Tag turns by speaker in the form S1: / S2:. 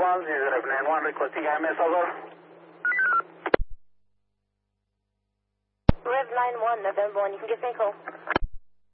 S1: 1, 091, requesting IMS, over.
S2: Rev 91, November 1, you can give me a call.